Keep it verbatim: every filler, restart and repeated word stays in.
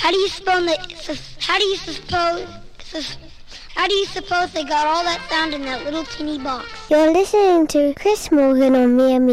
How do you suppose they, how do you suppose, how do you suppose they got all that sound in that little teeny box? You're listening to Chris Morgan on Mia Media.